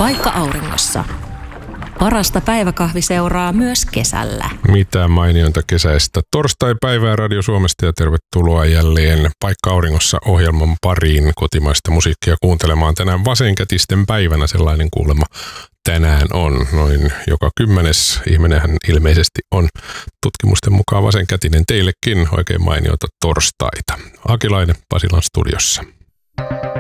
Paikka auringossa. Parasta päiväkahviseuraa myös kesällä. Mitä mainionta kesäistä torstai-päivää Radio Suomesta ja tervetuloa jälleen Paikka auringossa -ohjelman pariin kotimaista musiikkia kuuntelemaan. Tänään vasenkätisten päivänä, sellainen kuulemma tänään on. Noin joka 10. ihminenhän ilmeisesti on tutkimusten mukaan vasenkätinen. Teillekin oikein mainiota torstaita. Akilainen Pasilan studiossa.